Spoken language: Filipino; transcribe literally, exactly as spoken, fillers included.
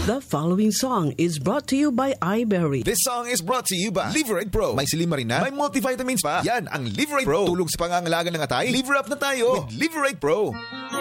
The following song is brought to you by iBerry. This song is brought to you by Liverate Pro. May silimarina, may multivitamins pa. Yan ang Liverate Pro. Tulong sa pangangalaga ng atay. Liver up na tayo with Liverate Pro.